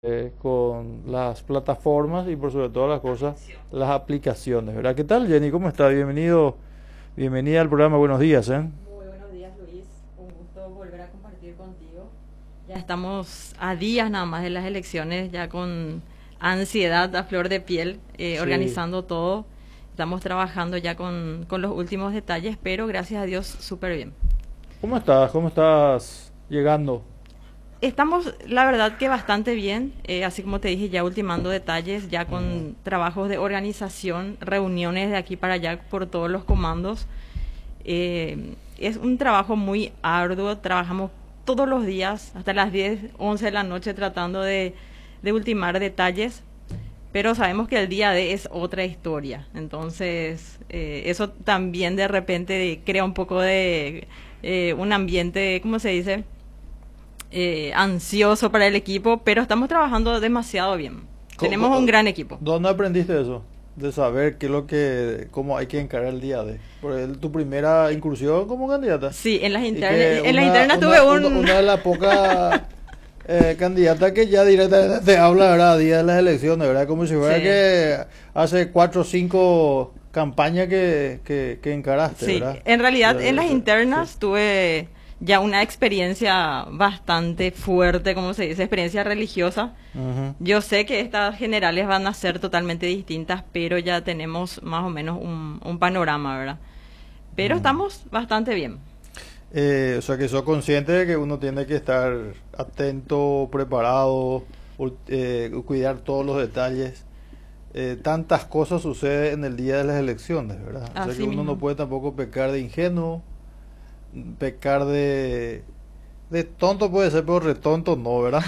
con las plataformas y por sobre todas las cosas, las aplicaciones, ¿verdad? ¿Qué tal, Jenny? ¿Cómo está? Bienvenido, bienvenida al programa. Buenos días, ¿eh? Muy buenos días, Luis. Un gusto volver a compartir contigo. Ya estamos a días nada más de las elecciones, ya con ansiedad a flor de piel, Sí. organizando todo. Estamos trabajando ya con los últimos detalles, pero gracias a Dios súper bien. ¿Cómo estás? ¿Cómo estás llegando? Estamos, la verdad, que bastante bien, así como te dije, ya ultimando detalles, ya Ujú. con trabajos de organización, reuniones de aquí para allá por todos los comandos. Es un trabajo muy arduo, trabajamos todos los días, hasta las 10 11 de la noche tratando de ultimar detalles, pero sabemos que el día de es otra historia. Entonces, eso también de repente crea un poco de un ambiente, ¿cómo se dice? Ansioso para el equipo, pero estamos trabajando demasiado bien. Co- Tenemos un co- gran equipo. ¿Dónde aprendiste eso? De saber qué es lo que, cómo hay que encarar el día de. Tu primera incursión como candidata. Sí, Y que en las internas tuve un... una de las pocas candidatas que ya directamente te habla, ¿verdad? A día de las elecciones, ¿verdad? Como si fuera Sí, que hace 4 o 5 campañas que encaraste, sí, ¿verdad? en realidad en las Sí. internas tuve ya una experiencia bastante fuerte, como se dice, experiencia religiosa. Ujú. Yo sé que estas generales van a ser totalmente distintas, pero ya tenemos más o menos un panorama, ¿verdad? Pero Mm. estamos bastante bien. O sea que sos consciente de que uno tiene que estar atento, preparado, cuidar todos los detalles. Tantas cosas suceden en el día de las elecciones, ¿verdad? O sea que Así uno no mismo. puede tampoco pecar de ingenuo, pecar de tonto puede ser, pero retonto no, ¿verdad?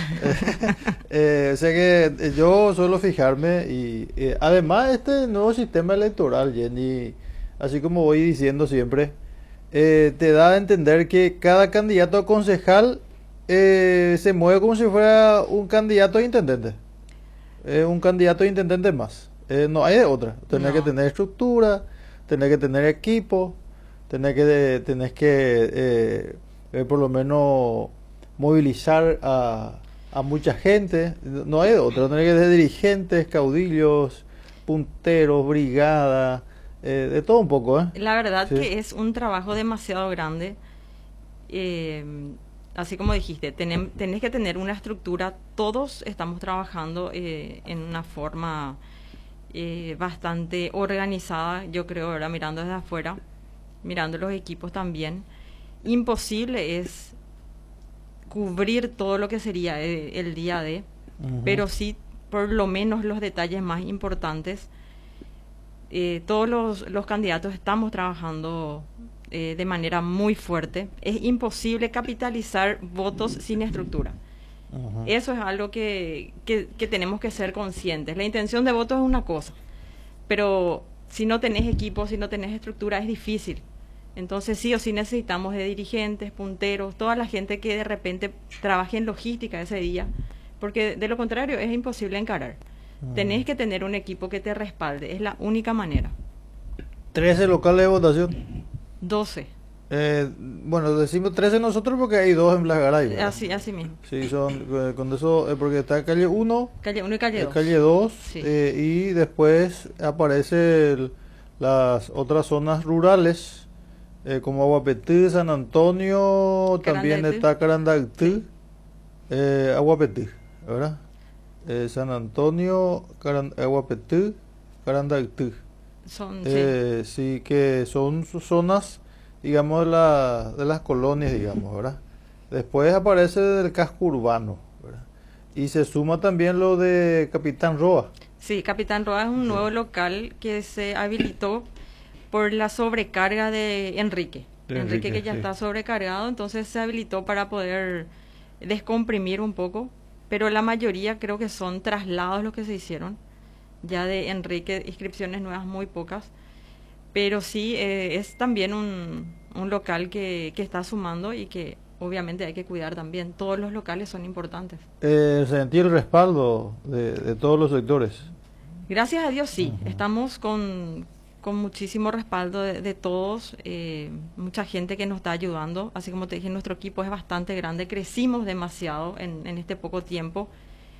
O sea que yo suelo fijarme y además este nuevo sistema electoral, Jenny, así como voy diciendo siempre, te da a entender que cada candidato a concejal se mueve como si fuera un candidato a intendente. Un candidato a intendente más. No hay de otra. Tener que No. tener estructura, tener que tener equipo, tener que por lo menos movilizar a mucha gente. No hay de otra. Tener que tener dirigentes, caudillos, punteros, brigada, de todo un poco, ¿eh? La verdad Sí. que es un trabajo demasiado grande. eh, Así como dijiste, tenés que tener una estructura. Todos estamos trabajando en una forma bastante organizada, yo creo, ahora mirando desde afuera, mirando los equipos también. Imposible es cubrir todo lo que sería el día de, Ujú. pero sí por lo menos los detalles más importantes. Todos los candidatos estamos trabajando de manera muy fuerte. Es imposible capitalizar votos sin estructura. Ujú. Eso es algo que tenemos que ser conscientes. La intención de voto es una cosa, pero si no tenés equipo, si no tenés estructura, es difícil. Entonces sí o sí necesitamos de dirigentes, punteros, toda la gente que de repente trabaje en logística ese día, porque de lo contrario es imposible encarar. Ujú. Tenés que tener un equipo que te respalde, es la única manera. 13 locales de votación. 12. Bueno, decimos 13 nosotros porque hay dos en Blas Garay, ¿verdad? Así, así mismo. Sí, son con eso, porque está calle uno, Calle 1 y calle calle 2. 2 Sí. y después aparece las otras zonas rurales, como Aguapetí, San Antonio, también Carandaitú. está Sí. Carandactí, Aguapetí, ¿verdad? San Antonio, Aguapetí, Carandactí. Son, sí. Sí, que son zonas, digamos, de las colonias, digamos, ¿verdad? Después aparece el casco urbano, ¿verdad? Y se suma también lo de Capitán Roa. Sí, Capitán Roa es un Sí, nuevo local que se habilitó por la sobrecarga de Enrique. de Enrique Enrique, que ya sí. está sobrecargado, entonces se habilitó para poder descomprimir un poco, pero la mayoría creo que son traslados los que se hicieron. Ya de Enrique, inscripciones nuevas muy pocas, pero sí es también un local que está sumando y que obviamente hay que cuidar también. Todos los locales son importantes. Sentí el respaldo de todos los sectores. Gracias a Dios sí, Ujú. estamos con muchísimo respaldo de todos, mucha gente que nos está ayudando, así como te dije, nuestro equipo es bastante grande, crecimos demasiado en este poco tiempo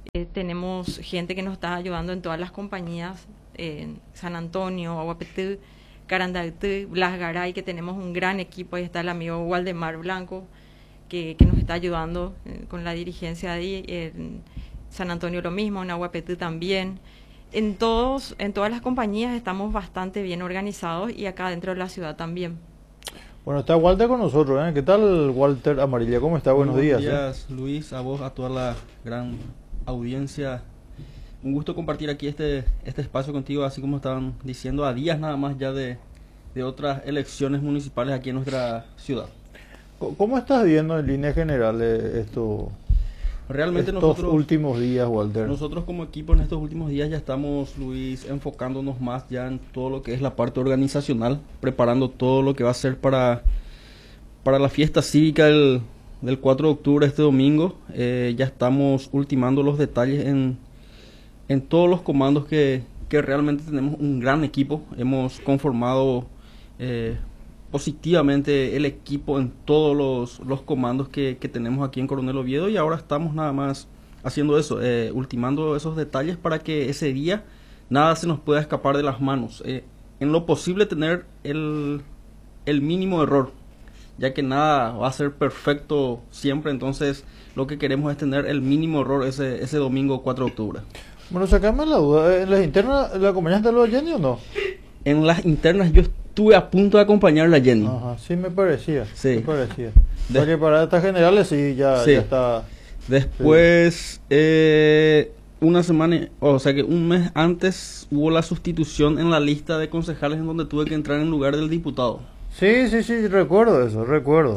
Tenemos gente que nos está ayudando en todas las compañías, en San Antonio, Aguapetí, Carandactí, Blas Garay, que tenemos un gran equipo. Ahí está el amigo Waldemar Blanco, que nos está ayudando con la dirigencia ahí. En San Antonio lo mismo, en Aguapetí también. En todas las compañías estamos bastante bien organizados, y acá dentro de la ciudad también. Bueno, está Walter con nosotros, ¿eh? ¿Qué tal, Walter Amarilla? ¿Cómo está? Buenos días. Buenos días, Luis, a vos, a toda la gran audiencia. Un gusto compartir aquí este espacio contigo, así como estaban diciendo, a días nada más ya de otras elecciones municipales aquí en nuestra ciudad. ¿Cómo estás viendo en líneas generales estos últimos días, Walter? Nosotros como equipo en estos últimos días ya estamos, Luis, enfocándonos más ya en todo lo que es la parte organizacional, preparando todo lo que va a ser para la fiesta cívica del 4 de octubre, este domingo. Ya estamos ultimando los detalles en todos los comandos que realmente tenemos un gran equipo. Hemos conformado positivamente el equipo en todos los comandos que tenemos aquí en Coronel Oviedo, y ahora estamos nada más haciendo eso, ultimando esos detalles para que ese día nada se nos pueda escapar de las manos. En lo posible tener el mínimo error, ya que nada va a ser perfecto siempre, entonces lo que queremos es tener el mínimo error ese domingo 4 de octubre. Bueno, sacame la duda, ¿en las internas la acompañaste a lo de Jenny o no? En las internas yo estuve a punto de acompañarla a Jenny. Ajá, sí me parecía, sí. Me parecía. Porque para estas generales sí, ya está. Después, una semana, o sea que un mes antes hubo la sustitución en la lista de concejales en donde tuve que entrar en lugar del diputado. Sí, recuerdo eso, recuerdo.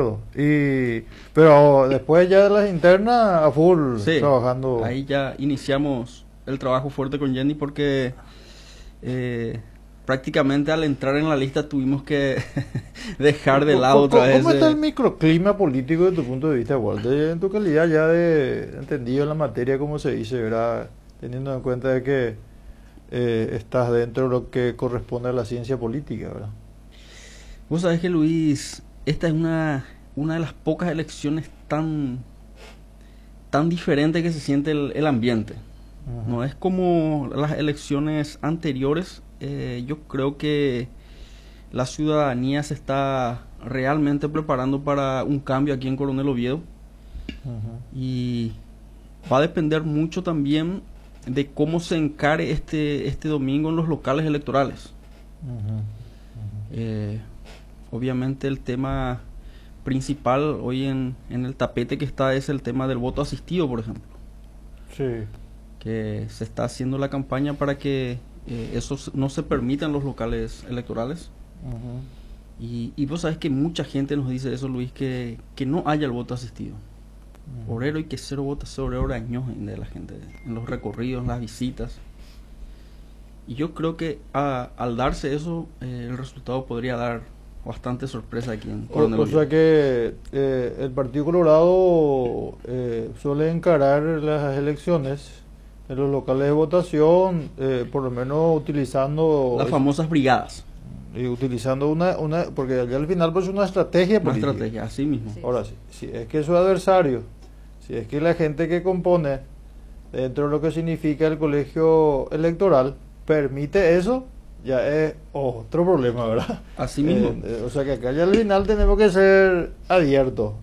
Pero después ya de las internas a full trabajando. Ahí ya iniciamos el trabajo fuerte con Jenny porque prácticamente al entrar en la lista tuvimos que dejar de lado otra vez. ¿Cómo está el microclima político desde tu punto de vista, Walter? En tu calidad ya de entendido en la materia, como se dice, ¿verdad? Teniendo en cuenta de que estás dentro de lo que corresponde a la ciencia política, ¿verdad? Vos sabés que, Luis, esta es una de las pocas elecciones tan diferente que se siente el ambiente. Uh-huh. No es como las elecciones anteriores. Yo creo que la ciudadanía se está realmente preparando para un cambio aquí en Coronel Oviedo. Uh-huh. Y va a depender mucho también de cómo se encare este domingo en los locales electorales. Uh-huh. Uh-huh. Obviamente el tema principal hoy en el tapete que está es el tema del voto asistido, por ejemplo. Sí. Que se está haciendo la campaña para que eso no se permita en los locales electorales. Uh-huh. Y vos sabés que mucha gente nos dice eso, Luis, que no haya el voto asistido. Uh-huh. Obrero y que cero vota, cero años de la gente, en los recorridos, en las visitas. Y yo creo que al darse eso, el resultado podría dar bastante sorpresa aquí en Coronel Oviedo. O sea que el Partido Colorado suele encarar las elecciones en los locales de votación, por lo menos utilizando las famosas brigadas. Y utilizando una porque allá al final pues una estrategia política. Una estrategia, así mismo. Sí. Ahora, si es que su adversario, si es que la gente que compone dentro de lo que significa el colegio electoral permite eso, ya es otro problema, ¿verdad? Así mismo. O sea que acá ya al final tenemos que ser abiertos.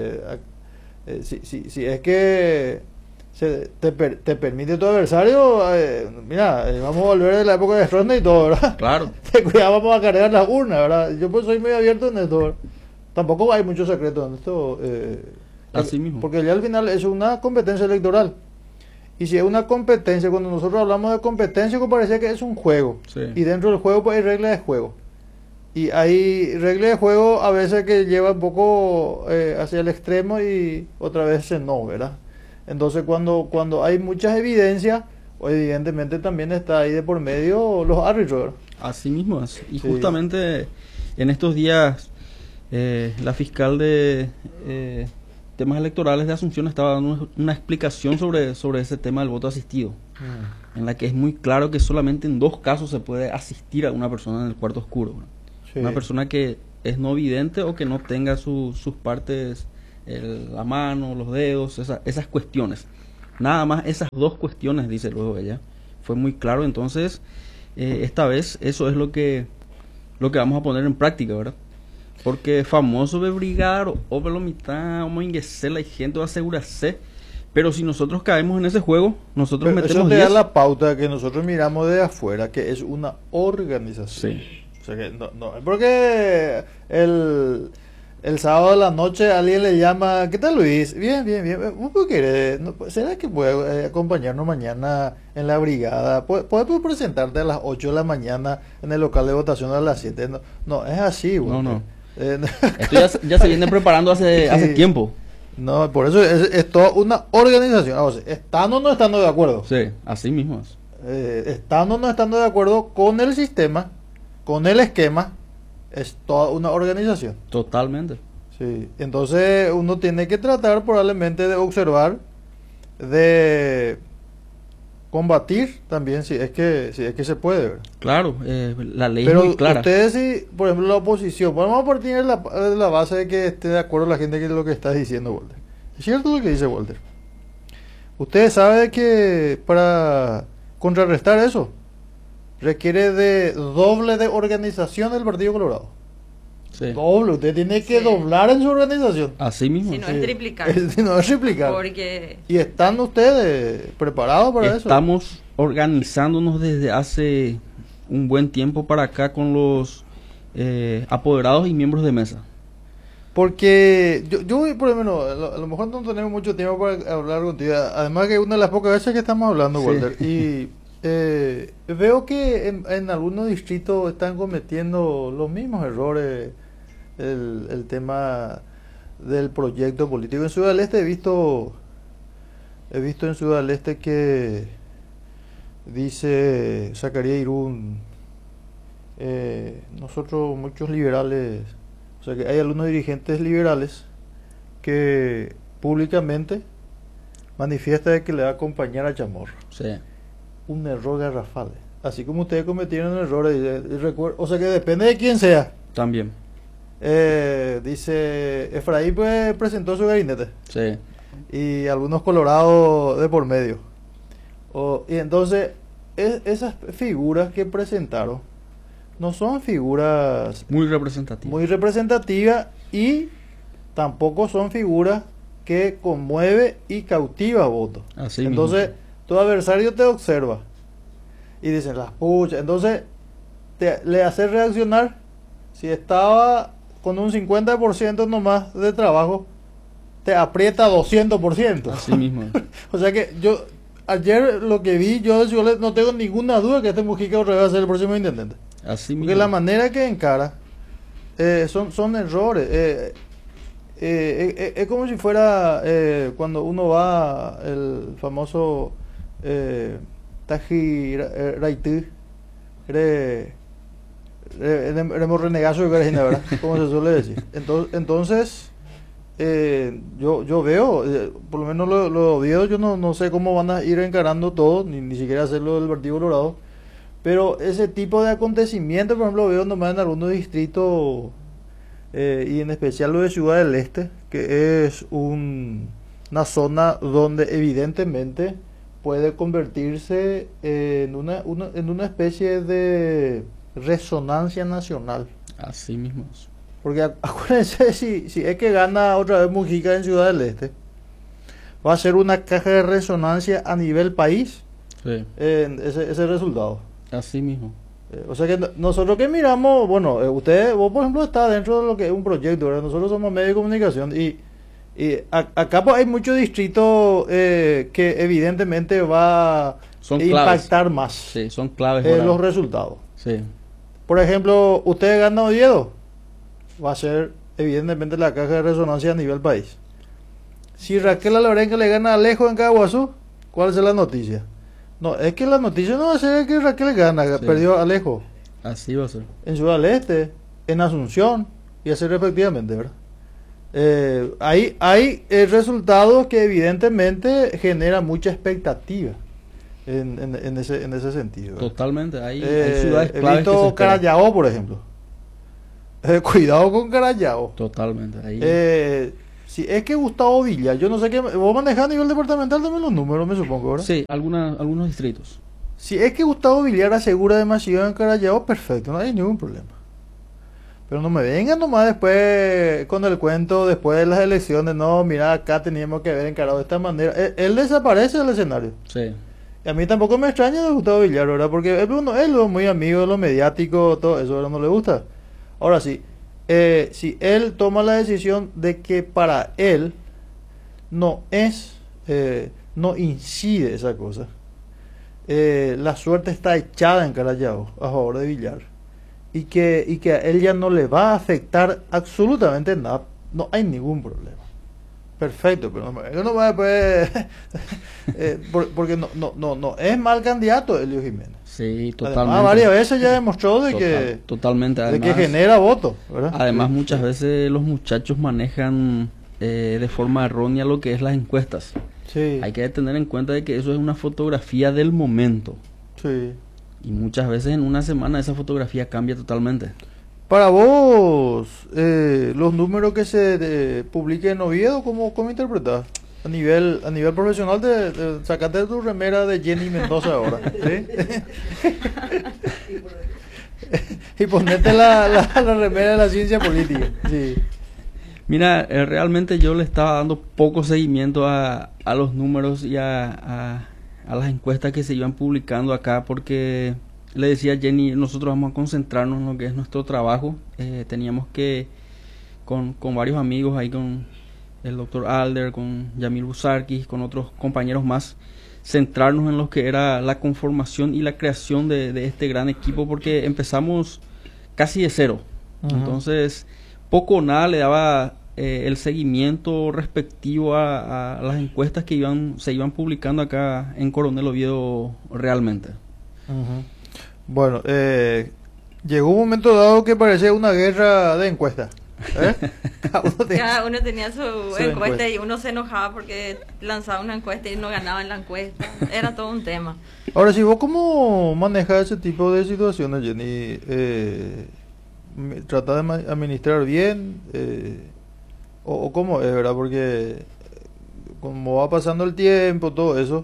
Si es que te permite tu adversario, mira, vamos a volver de la época de Stronda y todo, ¿verdad? Claro. Cuidado, vamos a cargar las urnas, ¿verdad? Yo pues soy muy abierto en esto, ¿verdad? Tampoco hay muchos secretos en esto. Así mismo. Porque ya al final es una competencia electoral. Y si es una competencia, cuando nosotros hablamos de competencia, pues parece que es un juego. Sí. Y dentro del juego pues hay reglas de juego. Y hay reglas de juego a veces que llevan un poco hacia el extremo y otra vez no, ¿verdad? Entonces cuando hay muchas evidencias, evidentemente también está ahí de por medio los árbitros, ¿verdad? Así mismo es. Y sí, justamente en estos días la fiscal de temas electorales de Asunción estaba dando una explicación sobre ese tema del voto asistido, en la que es muy claro que solamente en 2 casos se puede asistir a una persona en el cuarto oscuro, ¿verdad? Sí. Una persona que es no vidente o que no tenga sus partes, la mano, los dedos, esas cuestiones. Nada más esas dos cuestiones, dice luego ella. Fue muy claro, entonces, esta vez eso es lo que vamos a poner en práctica, ¿verdad? Porque famoso de brigar o pelo mitad, o ingresar la gente va a asegurarse. Pero si nosotros caemos en ese juego, nosotros Pero metemos eso te da 10. la pauta que nosotros miramos de afuera, que es una organización. Sí. O sea que no es porque el sábado de la noche alguien le llama, ¿qué tal Luis? Bien. ¿Vos qué querés? ¿Será que puede acompañarnos mañana en la brigada? ¿Puedes presentarte a las 8 de la mañana en el local de votación a las 7? No, es así, güey. No. Esto ya se viene preparando hace tiempo. No, por eso es toda una organización. O sea, estando o no estando de acuerdo. Sí, así mismo es. Estando o no estando de acuerdo con el sistema, con el esquema, es toda una organización. Totalmente. Sí. Entonces uno tiene que tratar probablemente de observar, de combatir también, si es que se puede, ¿verdad? Claro, la ley Pero es muy clara. ustedes, si, por ejemplo, la oposición, vamos a partir de la base de que esté de acuerdo la gente con lo que está diciendo Walter. ¿Es cierto lo que dice Walter? Ustedes saben que para contrarrestar eso requiere de doble de organización del Partido Colorado. Sí. Doble, usted tiene que Sí. doblar en su organización. Así mismo. Si no es. es triplicar. Si no es triplicar. Porque ¿Y están ustedes preparados para eso? Estamos organizándonos desde hace un buen tiempo para acá con los apoderados y miembros de mesa. Porque yo por lo menos, a lo mejor no tenemos mucho tiempo para hablar contigo. Además que una de las pocas veces que estamos hablando, Sí. Walter. Y veo que en algunos distritos están cometiendo los mismos errores. El tema del proyecto político. En Ciudad del Este he visto en Ciudad del Este que dice Zacarías Irún, nosotros muchos liberales, o sea que hay algunos dirigentes liberales que públicamente manifiesta de que le va a acompañar a Chamorro. Sí. Un error garrafal. Así como ustedes cometieron errores, o sea que depende de quién sea. También. Dice Efraín pues presentó su gabinete Sí. y algunos colorados de por medio. Y entonces esas figuras que presentaron no son figuras Muy representativo. muy representativas y tampoco son figuras que conmueve y cautiva votos. Así Entonces mismo. tu adversario te observa y dicen las puchas, entonces le hace reaccionar. Si estaba con un 50% nomás de trabajo, te aprieta 200%. Así mismo. O sea que yo, ayer lo que vi, yo de Ciudad del Este, no tengo ninguna duda que este Mujica Orrego va a ser el próximo intendente. Así Porque mismo. la manera que encara son errores. Es como si fuera cuando uno va el famoso Taji Raití, éramos renegados de Carolina, ¿verdad? Como se suele decir. Entonces yo veo, por lo menos los videos, yo no sé cómo van a ir encarando todo, ni siquiera hacerlo del Partido Colorado, pero ese tipo de acontecimientos, por ejemplo, veo nomás en algunos distritos, y en especial lo de Ciudad del Este, que es una zona donde evidentemente puede convertirse en una especie de resonancia nacional. Así mismo. Porque acuérdense, si es que gana otra vez Mujica en Ciudad del Este, va a ser una caja de resonancia a nivel país Sí. ese resultado. Así mismo. O sea que nosotros que miramos, bueno, vos por ejemplo está dentro de lo que es un proyecto, ¿verdad? Nosotros somos medios de comunicación y acá pues hay muchos distritos que evidentemente va a Son impactar claves. más Sí, son claves. para- los resultados. Sí. Por ejemplo, usted gana Oviedo, va a ser evidentemente la caja de resonancia a nivel país. Si Raquel Alorenca le gana a Alejo en Caguazú, ¿cuál es la noticia? No, es que la noticia no va a ser que Raquel gana, Sí. perdió a Alejo Así va a ser. en Ciudad del Este, en Asunción, y así respectivamente, ¿verdad? Hay resultados que evidentemente generan mucha expectativa en ese sentido, ¿verdad? Totalmente. Hay ciudades He claves que se visto esperan. Carayao, por ejemplo. Cuidado con Carayao. Totalmente. Ahí. Si es que Gustavo Villar, yo no sé qué, vos manejás a nivel departamental también los números, me supongo, ¿verdad? Sí, algunos distritos. Si es que Gustavo Villar asegura demasiado en Carabobo, perfecto, no hay ningún problema. Pero no me vengan nomás después con el cuento, después de las elecciones, no, mira, acá teníamos que haber encarado de esta manera. Él desaparece del escenario. Sí. Y a mí tampoco me extraña de Gustavo Villar, ¿verdad? Porque él es muy amigo de lo mediático, todo eso, ¿verdad? No le gusta. Ahora sí, si él toma la decisión de que para él no no incide esa cosa, la suerte está echada en Carabobo a favor de Villar y que a él ya no le va a afectar absolutamente nada, no hay ningún problema. Perfecto, pero no va a después porque no es mal candidato Elio Jiménez. Sí, totalmente. Además, varias veces ya demostró totalmente, de que genera votos, ¿verdad? Además, muchas veces los muchachos manejan de forma errónea lo que es las encuestas. Sí. Hay que tener en cuenta de que eso es una fotografía del momento. Sí. Y muchas veces en una semana esa fotografía cambia totalmente. Para vos, los números que se publiquen en Oviedo, ¿cómo interpretás? A nivel profesional, sacate tu remera de Jenny Mendoza ahora, ¿sí? Y ponete la remera de la ciencia política, sí. Mira, realmente yo le estaba dando poco seguimiento a los números y a las encuestas que se iban publicando acá, porque le decía a Jenny, nosotros vamos a concentrarnos en lo que es nuestro trabajo. Teníamos que, con varios amigos ahí, con el doctor Alder, con Yamil Busarquis, con otros compañeros más, centrarnos en lo que era la conformación y la creación de este gran equipo, porque empezamos casi de cero. Uh-huh. Entonces, poco o nada le daba el seguimiento respectivo a las encuestas que se iban publicando acá en Coronel Oviedo realmente. Uh-huh. Bueno, llegó un momento dado que parecía una guerra de encuestas. Cada uno tenía su encuesta y uno se enojaba porque lanzaba una encuesta y no ganaba en la encuesta. Era todo un tema. Ahora, si vos cómo manejas ese tipo de situaciones, Jenny, ¿trata de administrar bien? ¿O cómo es, verdad? Porque como va pasando el tiempo, todo eso,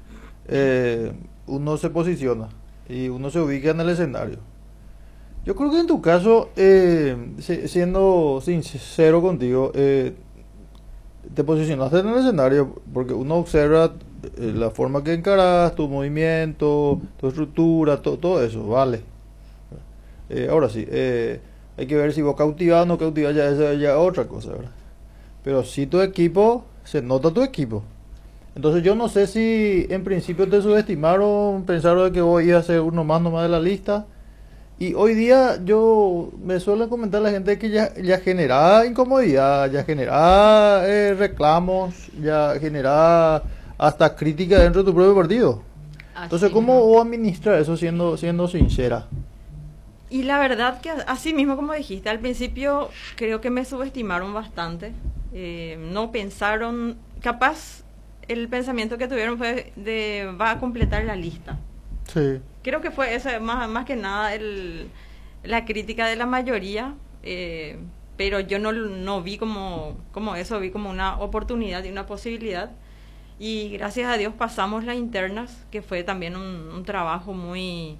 uno se posiciona y uno se ubica en el escenario. Yo creo que en tu caso, siendo sincero contigo, te posicionaste en el escenario porque uno observa la forma que encaras, tu movimiento, tu estructura, todo eso, vale. Ahora sí, hay que ver si vos cautivas o no cautivas, ya es otra cosa, ¿verdad? Pero si tu equipo, se nota tu equipo. Entonces yo no sé si en principio te subestimaron, pensaron que vos ibas a ser uno más nomás de la lista. Y hoy día yo me suele comentar la gente que ya genera incomodidad, ya genera reclamos, ya genera hasta crítica dentro de tu propio partido. Entonces, ¿cómo vos administrar eso siendo sincera? Y la verdad que así mismo como dijiste, al principio creo que me subestimaron bastante. No pensaron, capaz el pensamiento que tuvieron fue va a completar la lista. Sí. Creo que fue eso, más que nada la crítica de la mayoría, pero yo no vi como eso, vi como una oportunidad y una posibilidad. Y gracias a Dios pasamos las internas, que fue también un trabajo muy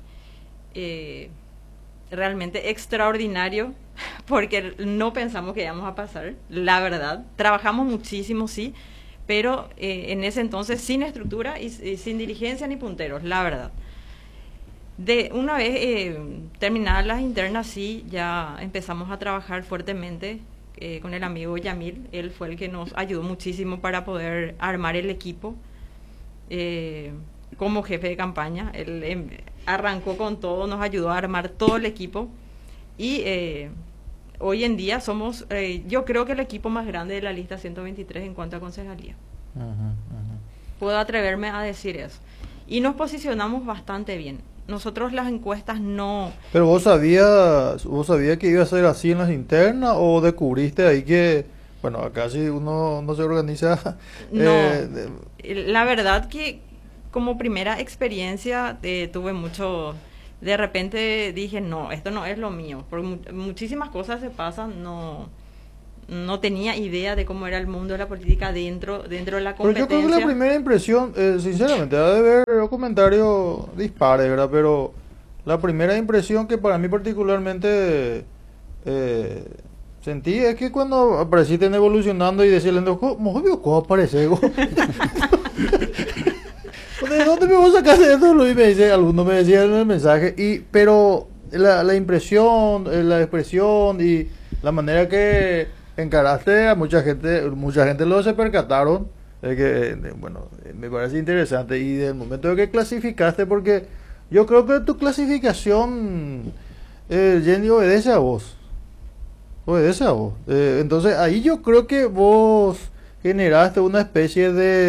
realmente extraordinario, porque no pensamos que íbamos a pasar, la verdad. Trabajamos muchísimo, sí, pero en ese entonces sin estructura y sin dirigencia ni punteros, la verdad. De una vez terminadas las internas, sí, ya empezamos a trabajar fuertemente con el amigo Yamil. Él fue el que nos ayudó muchísimo para poder armar el equipo como jefe de campaña. Él arrancó con todo, nos ayudó a armar todo el equipo y hoy en día somos, yo creo que el equipo más grande de la lista 123 en cuanto a concejalía. Puedo atreverme a decir eso. Y nos posicionamos bastante bien. Nosotros las encuestas no... ¿Pero vos sabías que iba a ser así en las internas o descubriste ahí que, bueno, acá si uno no se organiza... No, la verdad que como primera experiencia tuve mucho... De repente dije, no, esto no es lo mío, porque muchísimas cosas se pasan, no no tenía idea de cómo era el mundo de la política dentro de la Pero yo creo que la competencia. primera impresión, sinceramente, ha de haber comentarios dispares, ¿verdad? Pero la primera impresión que para mí particularmente sentí es que cuando apareciste en Evolucionando y decía Lendo, ¿cómo aparece? ¿De dónde me voy a sacar esto? Luis me dice, algunos me decían en el mensaje, pero la impresión, la expresión y la manera que encaraste a mucha gente lo se percataron, bueno, me parece interesante. Y del momento de que clasificaste, porque yo creo que tu clasificación, Jenny, obedece a vos. Entonces ahí yo creo que vos generaste una especie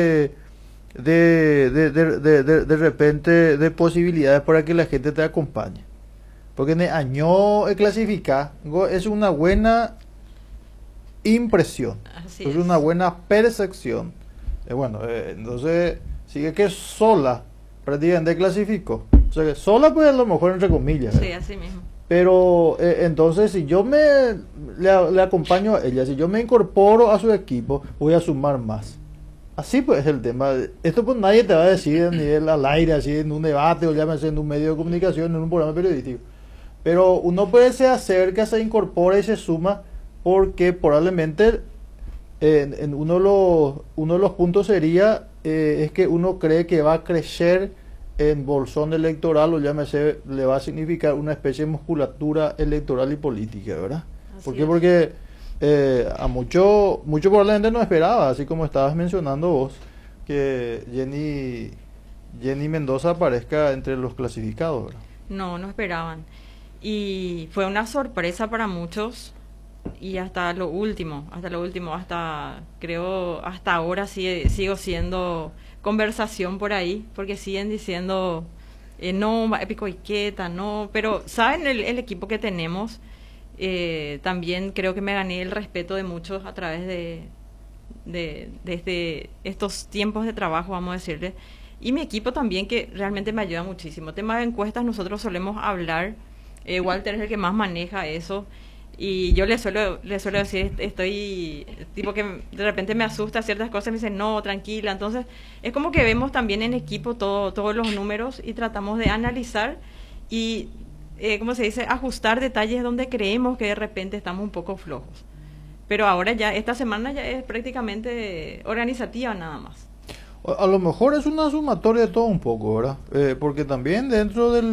de repente de posibilidades para que la gente te acompañe. Porque en el año clasificar es una buena impresión, Así es una buena percepción. Entonces sigue que sola prácticamente clasificó. O sea que sola pues a lo mejor entre comillas. Sí, así mismo. Pero entonces si yo le acompaño a ella, si yo me incorporo a su equipo, voy a sumar más. Así pues es el tema. Esto pues nadie te va a decir a nivel al aire, así en un debate o llámese en un medio de comunicación, en un programa periodístico. Pero uno puede se acerca, se incorpora y se suma porque probablemente en uno de los puntos sería es que uno cree que va a crecer en bolsón electoral o llámese, le va a significar una especie de musculatura electoral y política, ¿verdad? ¿Por qué? Porque a mucho probablemente no esperaba, así como estabas mencionando vos, que Jenny Mendoza aparezca entre los clasificados, ¿verdad? No esperaban. Y fue una sorpresa para muchos y hasta creo, hasta ahora sigo siendo conversación por ahí, porque siguen diciendo, no, épico Iqueta, no, pero saben el equipo que tenemos. También creo que me gané el respeto de muchos a través de estos tiempos de trabajo, vamos a decirle, y mi equipo también, que realmente me ayuda muchísimo. Tema de encuestas, nosotros solemos hablar, Walter es el que más maneja eso, y yo le suelo decir, estoy tipo que de repente me asusta ciertas cosas, me dicen no, tranquila. Entonces es como que vemos también en equipo todos los números y tratamos de analizar y ¿cómo se dice? Ajustar detalles donde creemos que de repente estamos un poco flojos. Pero ahora ya, esta semana ya es prácticamente organizativa nada más. A lo mejor es una sumatoria de todo un poco, ¿verdad? Porque también dentro de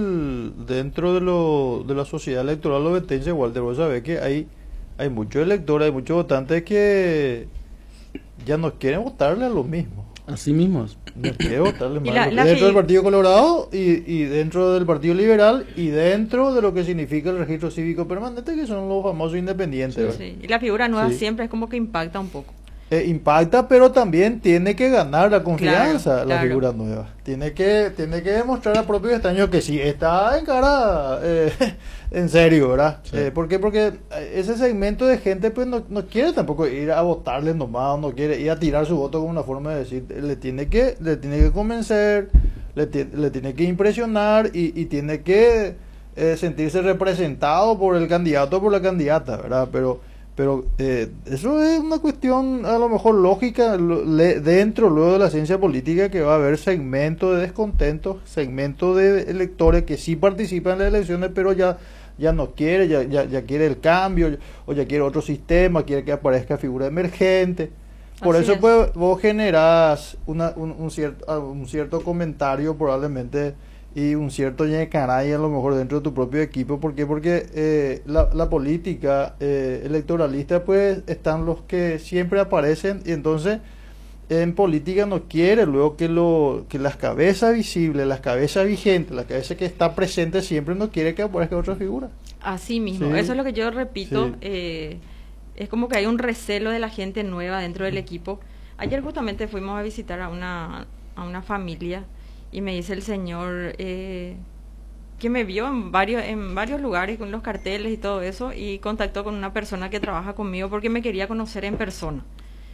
la sociedad electoral ovetense, Walter, vos sabés que hay muchos electores, hay muchos votantes que ya no quieren votarle a lo mismo. Así mismo. No quieren votarle más. Dentro del Partido Colorado y dentro del Partido Liberal y dentro de lo que significa el registro cívico permanente, que son los famosos independientes. Sí. Y la figura nueva siempre es como que impacta un poco. Impacta, pero también tiene que ganar la confianza, claro. figura nueva. Tiene que demostrar a propio estaño que sí está en cara, en serio, ¿verdad? Sí. ¿Por qué? Porque ese segmento de gente pues no quiere tampoco ir a votarle nomás, no quiere ir a tirar su voto como una forma de decir, le tiene que convencer, le tiene que impresionar y tiene que sentirse representado por el candidato o por la candidata, ¿verdad? Pero eso es una cuestión a lo mejor lógica dentro luego de la ciencia política, que va a haber segmentos de descontentos, segmentos de electores que sí participan en las elecciones pero ya no quiere, ya quiere el cambio o ya quiere otro sistema, quiere que aparezca figura emergente. Por Así eso es. pues vos generás un cierto comentario probablemente y un cierto caray a lo mejor dentro de tu propio equipo. ¿Por qué? Porque la política electoralista pues están los que siempre aparecen, y entonces en política no quiere luego que las cabezas visibles, las cabezas vigentes, la cabeza que está presente siempre, no quiere que aparezca otra figura. Así mismo, Sí. eso es lo que yo repito. Sí. Es como que hay un recelo de la gente nueva dentro del equipo. Ayer justamente fuimos a visitar a una familia y me dice el señor que me vio en varios lugares con los carteles y todo eso, y contactó con una persona que trabaja conmigo porque me quería conocer en persona.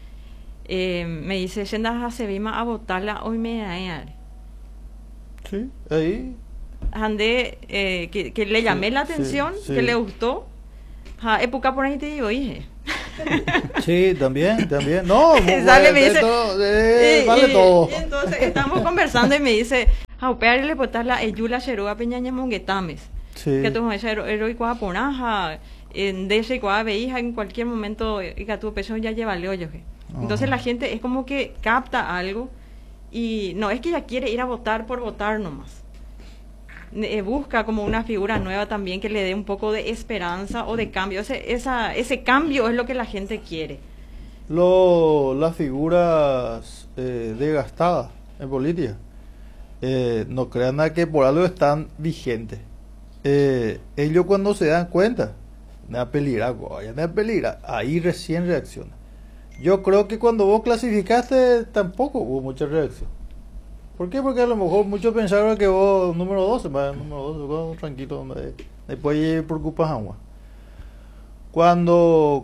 Me dice, "Yenda a Sevima a votarla hoy me da". Sí, ahí. Andé, que le llamé la atención, sí. que le gustó. Época por ahí te digo, dije. Sí, también, también. No, Sale, me dice, vale todo. Y entonces estamos conversando y me dice, "Jaupear le botar la eyula xerua peñaña monguetames. Sí. Que tu héroe cuá ponaja, de ese cuá veija en cualquier momento y que tu peso ya lleva leo yo. Entonces la gente es como que capta algo y no es que ella quiere ir a votar por votar nomás. Busca como una figura nueva también que le dé un poco de esperanza o de cambio. Ese cambio es lo que la gente quiere. Las figuras desgastadas en política, no crean nada que por algo están vigentes. Ellos cuando se dan cuenta, nada peligra, ahí recién reacciona. Yo creo que cuando vos clasificaste tampoco hubo mucha reacción. ¿Por qué? Porque a lo mejor muchos pensaron que vos número 12, número 12, vos tranquilo, después preocupas agua. Cuando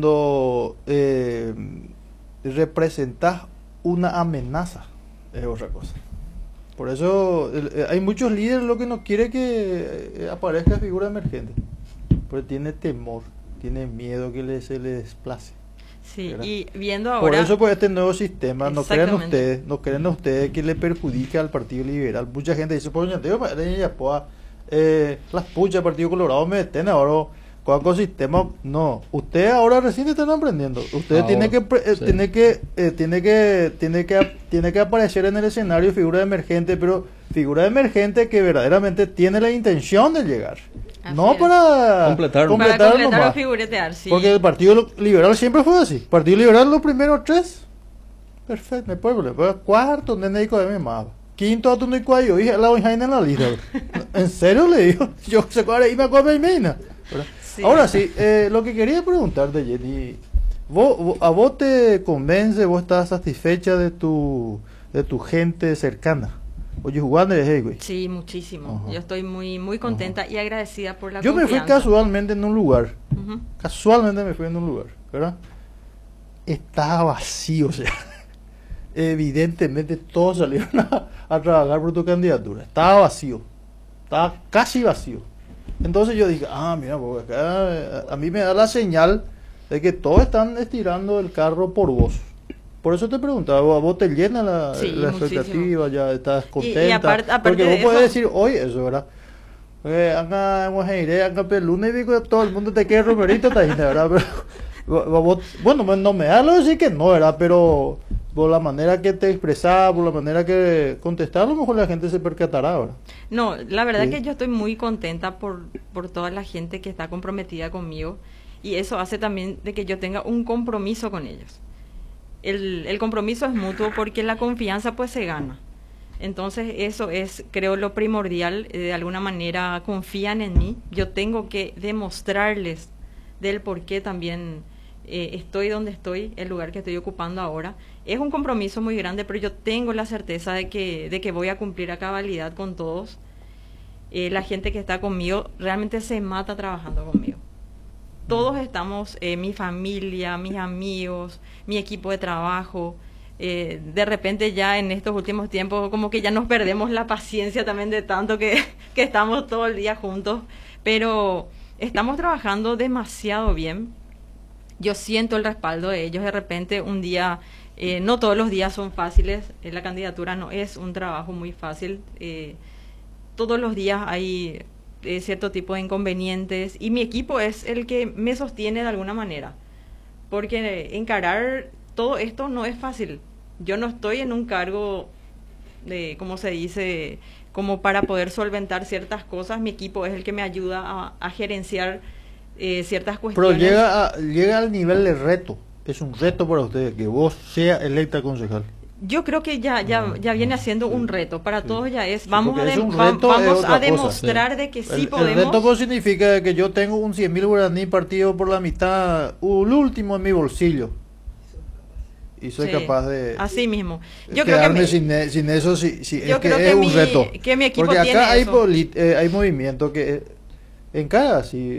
representas una amenaza es otra cosa. Por eso hay muchos líderes lo que no quiere que aparezca figura emergente, porque tiene temor, tiene miedo que se le desplace. Sí, ¿verdad? y viendo ahora... Por eso pues este nuevo sistema, no creen ustedes que le perjudica al Partido Liberal. Mucha gente dice, pues las puchas del Partido Colorado me detienen ahora con el sistema. No, ustedes ahora recién están aprendiendo. Ustedes tienen que aparecer en el escenario figura emergente, pero figura emergente que verdaderamente tiene la intención de llegar. Así no es. para completar nomás. o figuretear, sí. Porque el Partido Liberal siempre fue así. Partido Liberal los primeros 3, perfecto, me puedo poner. Cuarto, nene dijo de mi mamá. Quinto, a tu no hay yo dije la hoja en la lista. ¿En serio le digo? Yo se acuerda y me acuerdo de mina. Sí. Ahora sí, lo que quería preguntarte, Jenny, ¿a vos te convence, vos estás satisfecha de tu gente cercana? Oye, jugando de güey. Sí, muchísimo. Yo estoy muy contenta y agradecida por la Yo confianza. me fui casualmente en un lugar. Casualmente me fui en un lugar, ¿verdad? Estaba vacío, o sea. Evidentemente todos salieron a trabajar por tu candidatura. Estaba vacío. Estaba casi vacío. Entonces yo dije, mira, porque acá a mí me da la señal de que todos están estirando el carro por vos. Por eso te preguntaba, ¿a vos te llena la expectativa? ¿Ya estás contenta? Y aparte porque vos de podés eso, decir hoy eso, ¿verdad? Acá el lunes digo todo el mundo te quiere Romerito, ¿verdad? Pero, bueno, no me da lo decir que no, ¿verdad? Pero por la manera que te expresaba, por la manera que contestaba, a lo mejor la gente se percatará, ¿verdad? No, la verdad es que yo estoy muy contenta por toda la gente que está comprometida conmigo y eso hace también de que yo tenga un compromiso con ellos. El compromiso es mutuo porque la confianza pues se gana. Entonces eso es, creo, lo primordial. De alguna manera confían en mí. Yo tengo que demostrarles del por qué también estoy donde estoy, el lugar que estoy ocupando ahora. Es un compromiso muy grande, pero yo tengo la certeza de que voy a cumplir a cabalidad con todos. La gente que está conmigo realmente se mata trabajando conmigo. Todos estamos, mi familia, mis amigos, mi equipo de trabajo. De repente ya en estos últimos tiempos como que ya nos perdemos la paciencia también de tanto que estamos todo el día juntos. Pero estamos trabajando demasiado bien. Yo siento el respaldo de ellos. De repente un día, no todos los días son fáciles. La candidatura no es un trabajo muy fácil. Todos los días hay cierto tipo de inconvenientes y mi equipo es el que me sostiene de alguna manera, porque encarar todo esto no es fácil. Yo no estoy en un cargo de, como se dice, como para poder solventar ciertas cosas. Mi equipo es el que me ayuda a gerenciar ciertas cuestiones. Pero llega al nivel de reto. Es un reto para ustedes que vos sea electa concejal. Yo creo que ya viene siendo un reto para todos, ya es, vamos a a demostrar de que sí podemos. El reto pues significa que yo tengo un 100.000 guaraní partido por la mitad, el último en mi bolsillo, y soy capaz de así mismo. Yo quedarme sin eso, yo creo que es un reto. Que mi equipo porque acá tiene hay movimiento que en cada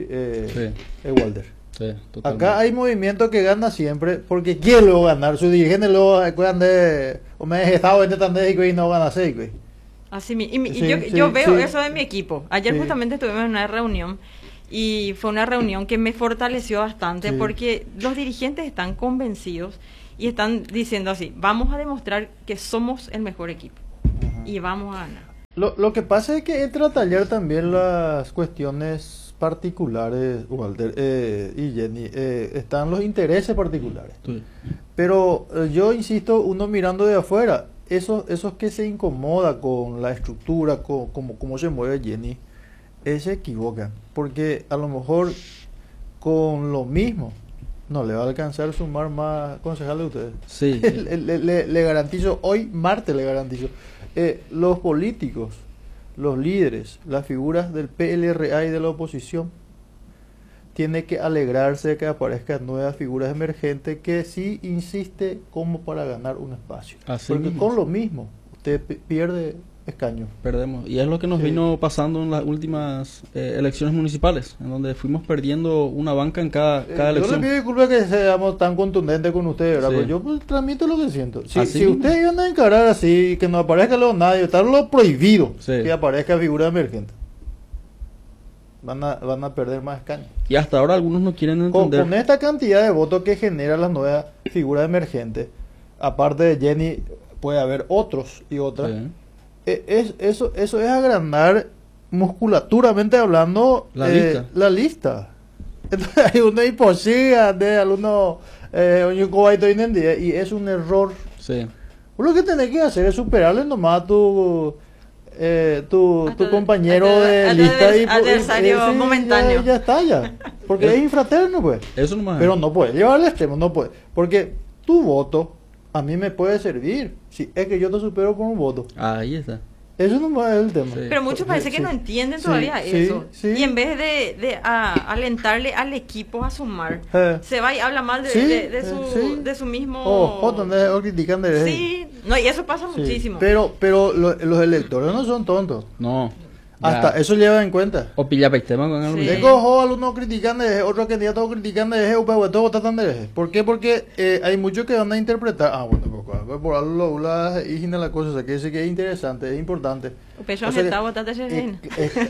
Walder. Sí, acá hay movimiento que gana siempre porque quiere luego ganar. Su dirigente luego o me he estado y no gana 6, güey. Así mismo. Y yo veo eso de mi equipo. Ayer justamente estuvimos en una reunión Y fue una reunión que me fortaleció bastante Sí. porque los dirigentes están convencidos y están diciendo así, vamos a demostrar que somos el mejor equipo y vamos a ganar. Lo que pasa es que entra a tallar también las cuestiones particulares, Walter y Jenny. Están los intereses particulares. Sí. Pero yo insisto, uno mirando de afuera, esos que se incomoda con la estructura, con cómo se mueve Jenny, se equivocan. Porque a lo mejor con lo mismo no le va a alcanzar sumar más concejales de ustedes. Sí. Le garantizo, hoy martes le garantizo, los políticos, los líderes, las figuras del PLRA y de la oposición, tiene que alegrarse de que aparezcan nuevas figuras emergentes que sí insiste como para ganar un espacio. Así Porque mismo. con lo mismo usted pierde escaños. Perdemos. Y es lo que nos Sí. vino pasando en las últimas elecciones municipales, en donde fuimos perdiendo una banca en cada Yo le elección. pido disculpas que seamos tan contundentes con ustedes, ¿verdad? Sí. Pero yo pues, transmito lo que siento. Si Así mismo. ustedes iban a encarar así, que no aparezca luego nadie, está lo prohibido Sí. que aparezca figura emergente. Van a perder más escaños. Y hasta ahora algunos no quieren Con entender. esta cantidad de votos que generan las nuevas figuras emergentes, aparte de Jenny, puede haber otros y otras. Sí. Eso es agrandar musculaturamente hablando La lista. la lista. Entonces hay una imposibilidad de algunos y es un error. Sí. Vos lo que tenés que hacer es superarle nomás a tu compañero a tu de lista adversario sí, momentáneo. ya está ya. Porque es infraterno pues. Eso nomás. Pero no puede llevar al extremo, no puede. Porque tu voto a mí me puede servir. Si es que yo te supero por un voto. Ahí está. Eso no es el tema. Sí. Pero muchos parece que Sí. no entienden Sí, todavía sí, eso. sí. Y en vez de alentarle al equipo a sumar, se va y habla mal de, Sí, sí. de su mismo... O critican de Sí, no, y eso pasa Sí. muchísimo. Pero los electores no son tontos. No. Hasta Ya. eso lleva en cuenta. O pilla peitema con algo. Sí. Es cojo algunos critican de otros candidatos critican de pero todos tratan de ¿Por qué? Porque hay muchos que van a interpretar. Bueno, pues por algo la hijina la cosa, o sea, que dice que es interesante, es importante. Pecho O sea que- está botando ese gen.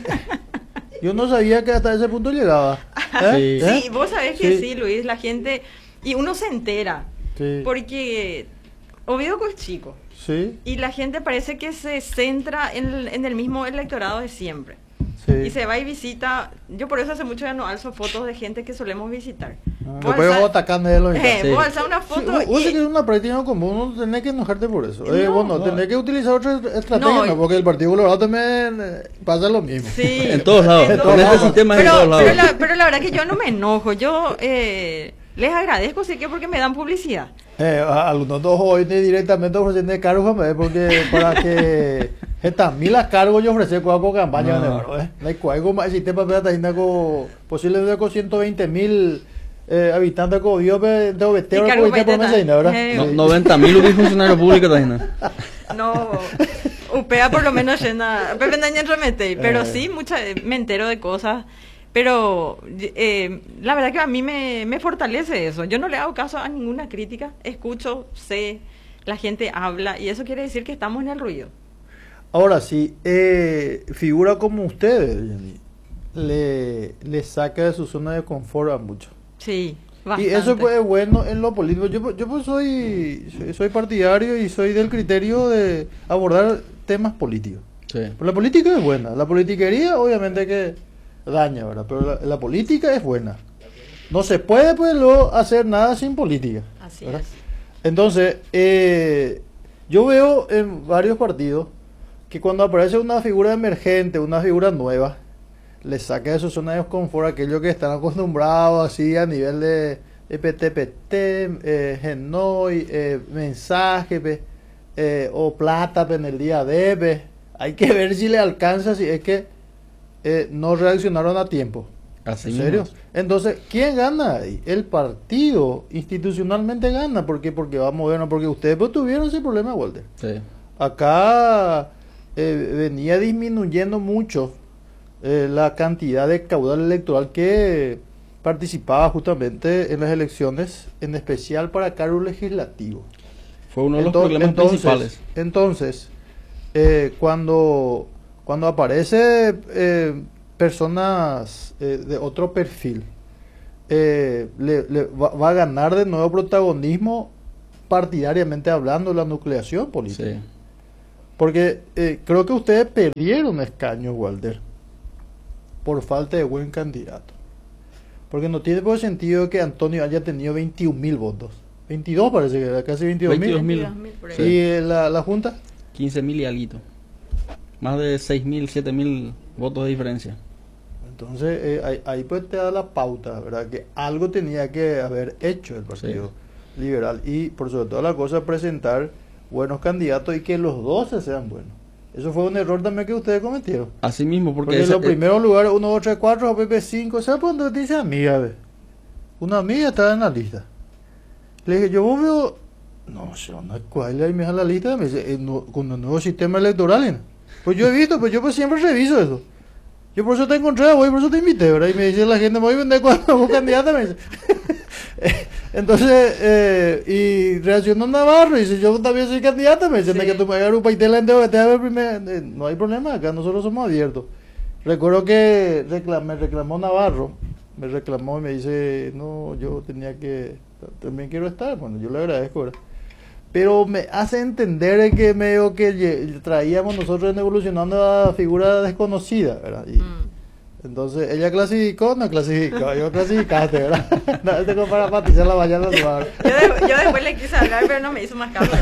Yo no sabía que hasta ese punto llegaba. Sí. Sí, vos sabés que sí, Luis, la gente... Y uno se entera, Sí. porque Oviedo es chico. Sí. Y la gente parece que se centra en el mismo electorado de siempre. Sí. Y se va y visita. Yo por eso hace mucho ya no alzo fotos de gente que solemos visitar. Vos Después alzás- vos atacando de los Sí. vos alzás una Sí, foto vos y... sabés que es una práctica común, no tenés que enojarte por eso. No, Bueno, no. tenés que utilizar otra estrategia, No, ¿no? Porque el Partido Colorado también pasa lo mismo. Sí. En todos lados. En Con todos este lados. sistema es en pero, todos lados. pero la verdad que yo no me enojo. Yo les agradezco, sí que porque me dan publicidad. Algunos dos hoy directamente ofreciendo cargos, porque para que estas mil cargos yo ofrecí con campaña, No. no hay cualquier más sistema para con posiblemente con 120.000 habitantes con Dios de obeteo Y cargo por para mes, ¿verdad? Eh, No, 90.000 funcionarios públicos también. No, upea por lo menos llena, Pepe Daña remete, pero sí, me entero de cosas, pero la verdad que a mí me fortalece eso. Yo no le hago caso a ninguna crítica, escucho, sé, la gente habla, y eso quiere decir que estamos en el ruido. Ahora sí, figura como ustedes, Jenny, le saca de su zona de confort a muchos. Sí, Y bastante. eso pues es bueno en lo político. Yo pues soy partidario y soy del criterio de abordar temas políticos. Sí. Pero la política es buena. La politiquería obviamente que daña, ¿verdad? Pero la política es buena. No se puede pues luego hacer nada sin política. Así ¿verdad? es. Entonces, yo veo en varios partidos que cuando aparece una figura emergente, una figura nueva, le saca de su zona de confort a aquellos que están acostumbrados así a nivel de PTPT, Genoi, mensaje o plata en el día de hay que ver si le alcanza, si es que no reaccionaron a tiempo. Así ¿En mismo. serio? Entonces, ¿quién gana ahí? El partido institucionalmente gana, porque va a movernos, porque ustedes pues, tuvieron ese problema, Walter. Sí. Acá venía disminuyendo mucho la cantidad de caudal electoral que participaba justamente en las elecciones, en especial para cargos legislativos. Fue uno de los problemas principales. Entonces, cuando aparece personas de otro perfil va a ganar de nuevo protagonismo partidariamente hablando la nucleación política. Sí. Porque creo que ustedes perdieron escaños, Walter, por falta de buen candidato. Porque no tiene por sentido que Antonio haya tenido 21.000 votos. 22 parece que era, casi 22.000. 22.000 por ahí. ¿Y la Junta? 15.000 y alguito. Más de 6.000, 7.000 votos de diferencia. Entonces ahí pues te da la pauta, ¿verdad? Que algo tenía que haber hecho el Partido Liberal. Y por sobre todas las cosas presentar buenos candidatos y que los 12 sean buenos. Eso fue un error también que ustedes cometieron. Así mismo, porque en los primeros lugares, 1, 2, 3, 4, PP5, ¿sabes por dónde dice amiga? Ve? Una amiga estaba en la lista. Le dije, yo vos veo, no sé, ¿cuál es la lista? Me dice, con el nuevo sistema electoral. ¿No? Pues yo he visto, pues yo pues siempre reviso eso. Yo por eso te encontré, voy, por eso te invité, ¿verdad? Y me dice la gente, me voy a vender cuando vos candidata, me dice. Entonces, y reaccionó Navarro y dice, yo también soy candidata, me dice, que tú me hagas un país de la no hay problema, acá nosotros somos abiertos. Recuerdo que me reclamó Navarro, me reclamó y me dice, no, yo también quiero estar, bueno, yo le agradezco, ¿verdad? Pero me hace entender que medio que traíamos nosotros en Evolucionando a figura desconocida, ¿verdad? Y, entonces, ella clasificó, no clasificó, yo clasificaste, ¿verdad? No, te para patizar la mañana. Yo después le quise hablar, pero no me hizo más caso.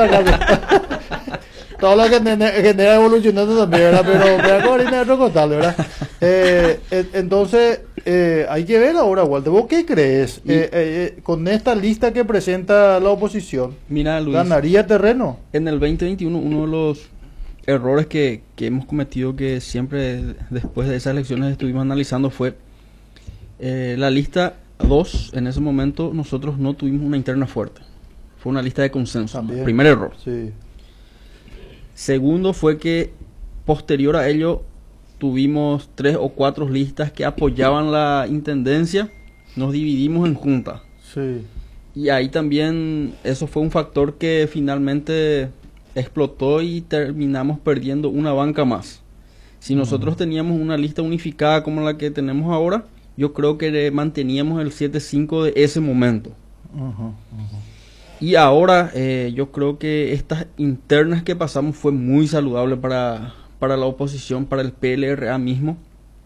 Todo lo que genera Evolucionando también, ¿verdad? Pero me da Corina de otro costal, ¿verdad? Entonces, hay que ver ahora, Walter, ¿vos qué crees? Con esta lista que presenta la oposición, mira, Luis, ¿ganaría terreno? En el 2021, uno de los errores que hemos cometido, que siempre después de esas elecciones estuvimos analizando, fue la lista 2. En ese momento nosotros no tuvimos una interna fuerte. Fue una lista de consenso. También. Primer error. Sí. Segundo fue que posterior a ello tuvimos 3 o 4 listas que apoyaban la intendencia. Nos dividimos en junta. Sí. Y ahí también eso fue un factor que finalmente explotó y terminamos perdiendo una banca más. Si nosotros teníamos una lista unificada como la que tenemos ahora, yo creo que manteníamos el 7-5 de ese momento. Y ahora yo creo que estas internas que pasamos fue muy saludable para la oposición, para el PLRA mismo.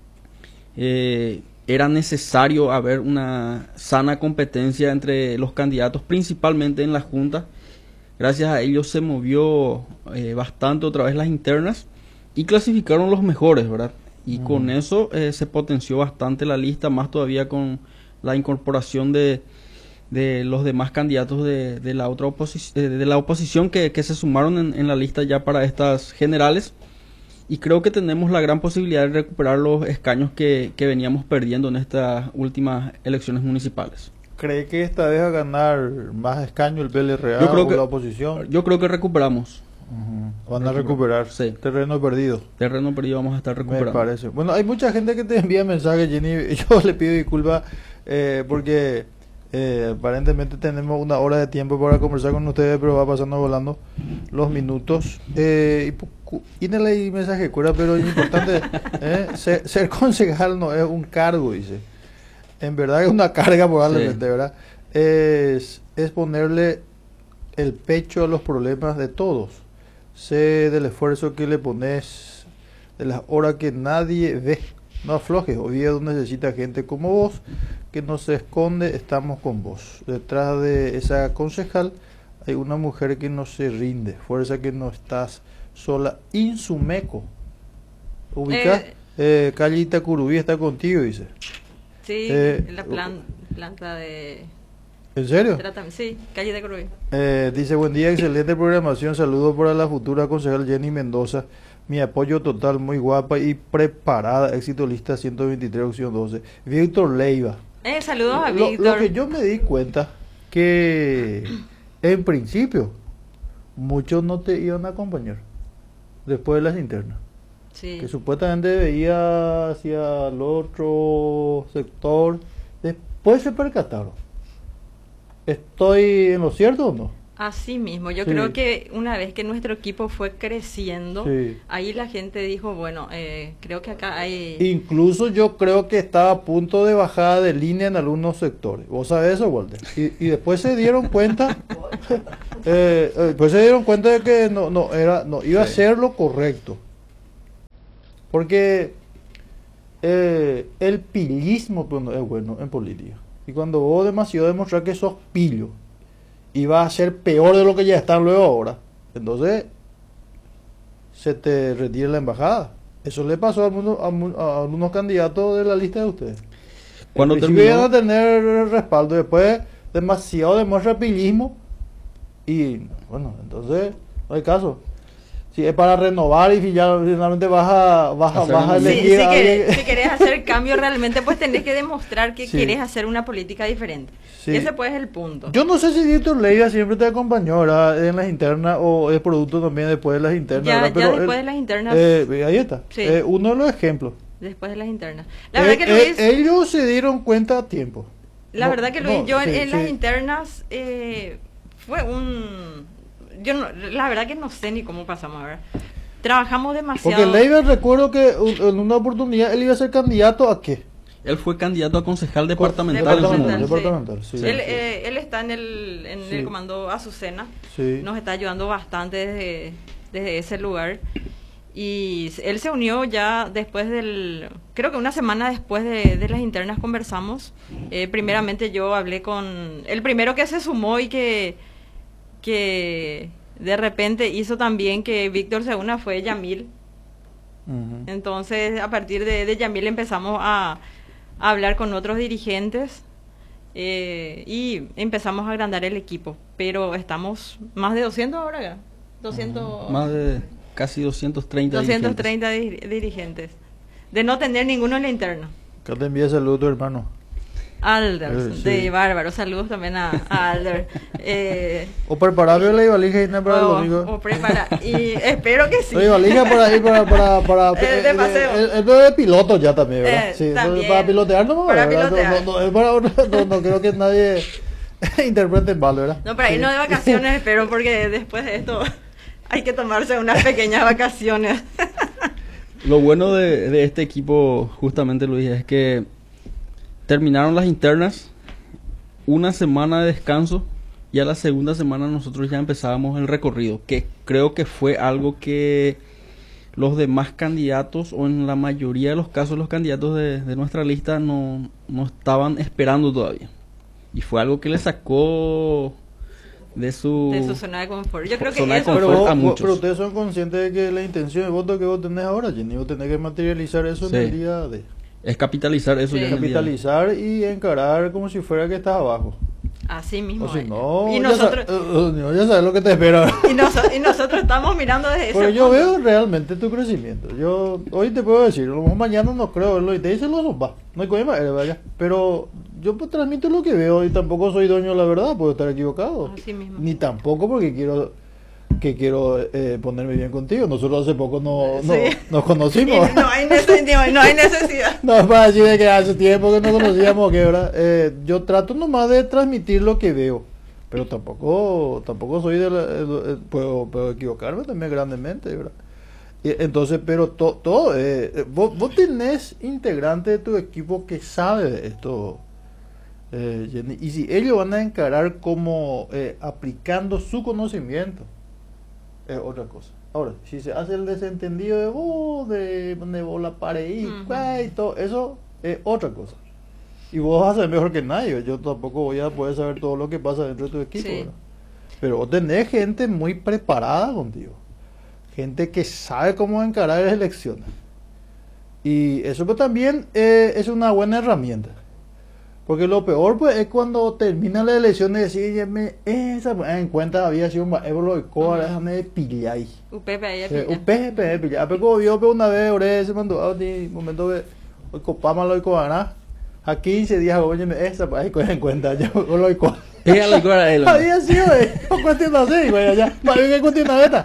Era necesario haber una sana competencia entre los candidatos, principalmente en la Junta. Gracias a ellos se movió bastante otra vez las internas y clasificaron los mejores, ¿verdad? Y con eso se potenció bastante la lista, más todavía con la incorporación de los demás candidatos de la otra oposición que se sumaron en la lista ya para estas generales. Y creo que tenemos la gran posibilidad de recuperar los escaños que veníamos perdiendo en estas últimas elecciones municipales. ¿Cree que esta vez va a ganar más escaños el PLRA o la oposición? Yo creo que recuperamos. Van a recuperar. Sí. Terreno perdido. Terreno perdido vamos a estar recuperando. Me parece. Bueno, hay mucha gente que te envía mensajes, Jenny. Yo le pido disculpas porque aparentemente tenemos una hora de tiempo para conversar con ustedes, pero va pasando volando los minutos. Y en el mensaje cura, pero es importante. Ser concejal no es un cargo, dice. En verdad es una carga probablemente, sí. ¿Verdad? Es ponerle el pecho a los problemas de todos. Sé del esfuerzo que le pones, de las horas que nadie ve. No aflojes. Oviedo necesita gente como vos, que no se esconde, estamos con vos. Detrás de esa concejal hay una mujer que no se rinde. Fuerza que no estás sola. Insumeco. Ubicás. Calle Itacurubí está contigo, dice. Sí, en la planta de... ¿En serio? Sí, calle de Cruz. Dice, buen día, excelente programación, saludos para la futura concejal Jenny Mendoza, mi apoyo total, muy guapa y preparada, éxito lista 123, opción 12. Víctor Leiva. Saludos a Víctor. Lo que yo me di cuenta, que en principio, muchos no te iban a acompañar, después de las internas. Sí. Que supuestamente veía hacia el otro sector, después se percataron. ¿Estoy en lo cierto o no? Así mismo, yo Sí. creo que una vez que nuestro equipo fue creciendo, Sí. ahí la gente dijo, bueno, creo que acá hay... Incluso yo creo que estaba a punto de bajada de línea en algunos sectores. ¿Vos sabés eso, Walter? Y después se dieron cuenta, después se dieron cuenta de que no iba a Sí. ser lo correcto. Porque el pillismo pues, no es bueno en política. Y cuando vos demasiado demostrar que sos pillo, y va a ser peor de lo que ya están luego ahora, entonces se te retira la embajada. Eso le pasó a algunos candidatos de la lista de ustedes. Cuando En principio terminó, iban a tener respaldo, después demasiado demuestra pillismo y bueno, entonces no hay caso. Si es para renovar y si ya finalmente vas a Hacer Sí, elegir a alguien- si querés hacer cambio realmente, pues tenés que demostrar que Sí. querés hacer una política diferente. Sí. Ese pues es el punto. Yo no sé si Víctor Leiva siempre te acompañó, ¿verdad? En las internas o es producto también después de las internas, Ya- ¿verdad? ya Pero después él- de las internas. ahí está. Sí. Uno de los ejemplos. Después de las internas. La verdad que Luis, Ellos se dieron cuenta a tiempo. la No, verdad que Luis, no, yo sí, en las sí. internas fue un... Yo no, la verdad que no sé ni cómo pasamos ahora. Trabajamos demasiado. Porque Leiva recuerdo que en una oportunidad él iba a ser candidato a qué? él fue candidato a concejal departamental en su Departamental, momento. Departamental, sí. Él está en el Sí. comando Azucena. Sí. Nos está ayudando bastante desde ese lugar. Y él se unió ya después creo que una semana después de las internas conversamos. Primeramente yo hablé con el primero que se sumó y que de repente hizo también que Víctor se una fue Yamil. Ujú. Entonces a partir de Yamil empezamos a hablar con otros dirigentes y empezamos a agrandar el equipo. Pero estamos más de 200 ahora ya. 200... Más de casi 230 dirigentes. 230 dirigentes. De no tener ninguno en la interna. Acá te envía saludos a tu hermano. Alder, Sí. de Bárbaro. Saludos también a Alder. O prepararme la Ibalija y para el domingo. O prepara. Y espero que sí. La Ibalija por ahí para De paseo. el de piloto ya también, ¿verdad? Sí, también. para pilotear no, Para ¿verdad? pilotear. No, es para no creo que nadie interprete mal, ¿verdad? No, para irnos de vacaciones, espero, porque después de esto hay que tomarse unas pequeñas vacaciones. Lo bueno de este equipo, justamente Luis, es que terminaron las internas, una semana de descanso y a la segunda semana nosotros ya empezábamos el recorrido, que creo que fue algo que los demás candidatos, o en la mayoría de los casos los candidatos de nuestra lista, no estaban esperando todavía. Y fue algo que le sacó de su zona de confort. Yo creo que zona de eso confort Pero, a muchos. pero ustedes son conscientes de que la intención de voto que vos tenés ahora, Jenny, vos tenés que materializar eso Sí. en el día de... Es capitalizar eso Sí. ya en el día. Capitalizar y encarar como si fuera que estás abajo. así mismo. O si es. no, y ya, nosotros ya sabes lo que te espera. y nosotros estamos mirando desde ese Porque yo punto. veo realmente tu crecimiento. Yo hoy te puedo decir, a lo mejor mañana no creo verlo y te dicen los va. No hay problema, vaya. Pero yo pues, transmito lo que veo y tampoco soy dueño de la verdad, puedo estar equivocado. Así mismo. Ni tampoco porque quiero ponerme bien contigo. Nosotros hace poco Sí. nos Y conocimos. no hay necesidad. No es para decir de que hace tiempo que no conocíamos, que ¿verdad? Yo trato nomás de transmitir lo que veo, pero tampoco soy puedo equivocarme también grandemente, ¿verdad? Entonces, pero todo, vos tenés integrante de tu equipo que sabe de esto, Jenny, y si ellos van a encarar como aplicando su conocimiento, es otra cosa. Ahora, si se hace el desentendido de vos, de vos la pared Ujú. y todo, eso es otra cosa. Y vos vas a saber mejor que nadie. Yo tampoco voy a poder saber todo lo que pasa dentro de tu equipo. Sí. ¿Verdad? Pero vos tenés gente muy preparada contigo. Gente que sabe cómo encarar las elecciones. Y eso pues también es una buena herramienta. Porque lo peor pues es cuando terminan las elecciones y decir, esa en cuenta había sido un maebro y coa, déjame de pillar ahí. UPP ahí Un peje pillar. Pero vio una vez, ore, se mandó a un momento de hoy copámalo y cobará. A 15 días, oye, esa pues ahí cogen en cuenta, ya lo y coa. Pégale el cuero a él, hombre. Había sido, no cuestión así, güey, ya. Más bien que cuestión esta.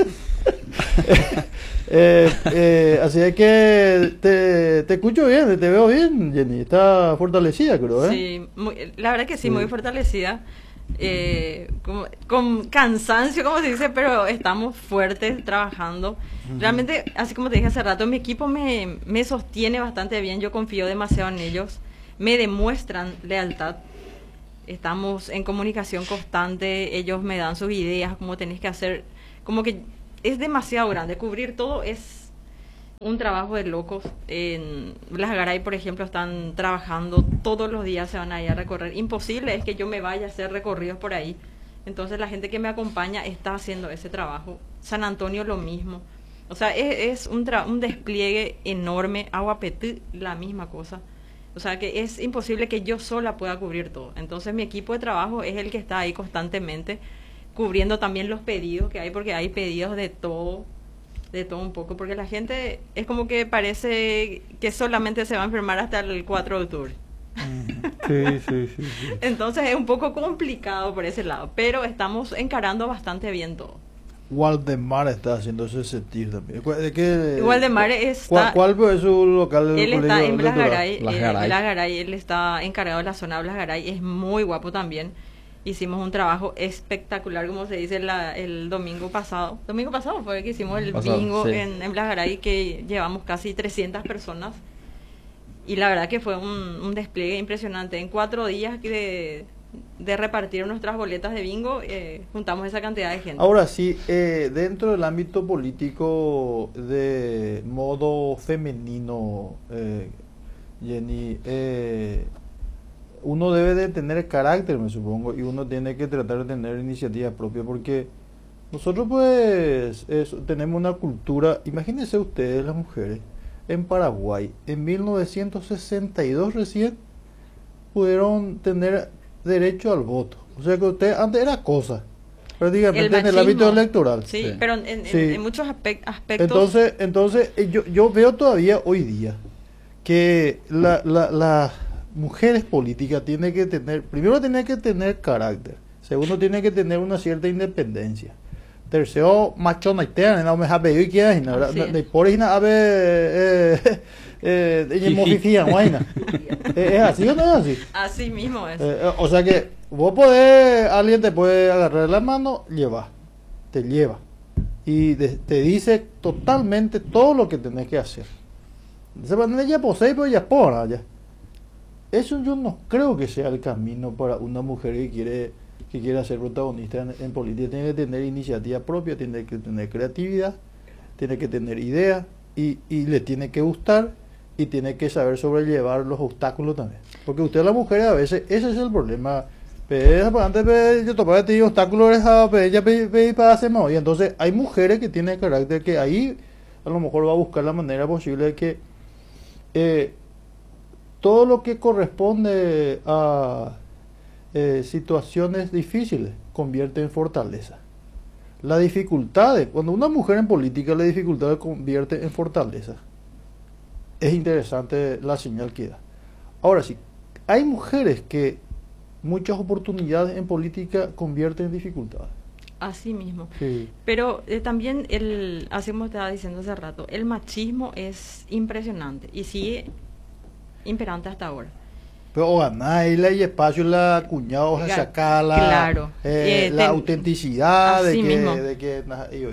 Así es que te escucho bien, te veo bien, Jenny. Está fortalecida, creo, ¿eh? Sí, la verdad que sí, Sí. muy fortalecida. con cansancio, como se dice, pero estamos fuertes trabajando. Realmente, así como te dije hace rato, mi equipo me sostiene bastante bien, yo confío demasiado en ellos, me demuestran lealtad. Estamos en comunicación constante, ellos me dan sus ideas, cómo tenés que hacer, como que es demasiado grande, cubrir todo es un trabajo de locos. En Blas Garay, por ejemplo, están trabajando todos los días, se van a ir a recorrer. Imposible es que yo me vaya a hacer recorridos por ahí. Entonces la gente que me acompaña está haciendo ese trabajo. San Antonio lo mismo. O sea, es un despliegue enorme. Aguapetí, la misma cosa. O sea, que es imposible que yo sola pueda cubrir todo. Entonces mi equipo de trabajo es el que está ahí constantemente, cubriendo también los pedidos que hay, porque hay pedidos de todo un poco, porque la gente es como que parece que solamente se va a enfermar hasta el 4 de octubre. Sí. Entonces es un poco complicado por ese lado, pero estamos encarando bastante bien todo. Waldemar está haciendo ese sentir también. Waldemar está... ¿Cuál es su local? Él está en Blas Garay, Blas Garay. Él está encargado de la zona de Blas Garay, es muy guapo también. Hicimos un trabajo espectacular, como se dice, el domingo pasado. Domingo pasado fue que hicimos el bingo, sí, en Blas Garay, que llevamos casi 300 personas. Y la verdad que fue un despliegue impresionante. En 4 días de repartir nuestras boletas de bingo, juntamos esa cantidad de gente. Ahora sí, dentro del ámbito político de modo femenino, Jenny, uno debe de tener carácter, me supongo, y uno tiene que tratar de tener iniciativa propia, porque nosotros pues tenemos una cultura. Imagínense ustedes, las mujeres, en Paraguay, en 1962 recién pudieron tener derecho al voto. O sea que usted antes era cosa, prácticamente en el ámbito electoral. Sí, sí. Pero en muchos aspectos. Entonces yo veo todavía hoy día que la mujeres políticas tienen que tener, primero tienen que tener carácter, segundo tienen que tener una cierta independencia, tercero machona y tena, no me ha pedido y quiera, de por ahí nada ¿es así o no es así? Así mismo es. O sea que vos podés, alguien te puede agarrar la mano, te lleva y te dice totalmente todo lo que tenés que hacer. De esa manera ya posee, pero ya pora ya. Eso yo no creo que sea el camino para una mujer que quiera ser protagonista en política. Tiene que tener iniciativa propia, tiene que tener creatividad, tiene que tener ideas y le tiene que gustar y tiene que saber sobrellevar los obstáculos también. Porque usted, la mujer, a veces, ese es el problema. Antes yo topaba de obstáculos ya para hacer más. Y entonces hay mujeres que tienen carácter, que ahí a lo mejor va a buscar la manera posible de que todo lo que corresponde a situaciones difíciles convierte en fortaleza. Las dificultades, cuando una mujer en política, la dificultad convierte en fortaleza. Es interesante la señal que da. Ahora sí, hay mujeres que muchas oportunidades en política convierten en dificultades. Así mismo. Sí. Pero también, así como estaba diciendo hace rato, el machismo es impresionante y sigue imperante hasta ahora. Pero ganar y espacio, la cuñado, sacarla, claro. La autenticidad de que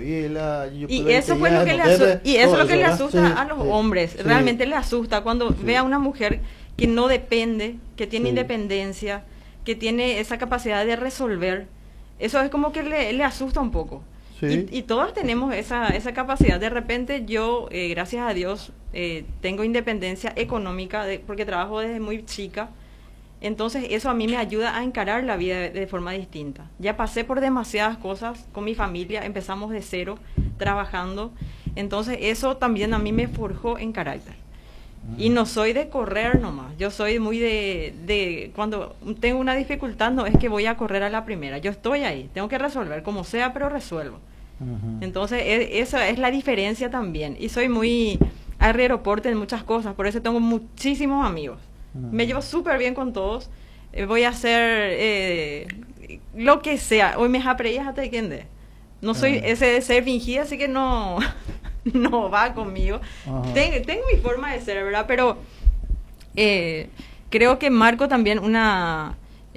y eso fue lo que le asusta a los hombres. Sí. Realmente le asusta cuando ve a una mujer que no depende, que tiene independencia, que tiene esa capacidad de resolver. Eso es como que le asusta un poco. Sí. Y todos tenemos esa capacidad. De repente yo, gracias a Dios, tengo independencia económica porque trabajo desde muy chica. Entonces eso a mí me ayuda a encarar la vida de forma distinta. Ya pasé por demasiadas cosas con mi familia, empezamos de cero, trabajando. Entonces eso también a mí me forjó en carácter. Y no soy de correr nomás, yo soy muy de cuando tengo una dificultad, no es que voy a correr a la primera, yo estoy ahí, tengo que resolver como sea, pero resuelvo. Entonces esa es la diferencia también. Y soy muy arrieroporte en muchas cosas, por eso tengo muchísimos amigos. Me llevo súper bien con todos. Voy a hacer lo que sea. Hoy me aprendí hasta de quién de. No soy ese de ser fingida, así que no va conmigo. Tengo mi forma de ser, ¿verdad? Pero creo que marco también una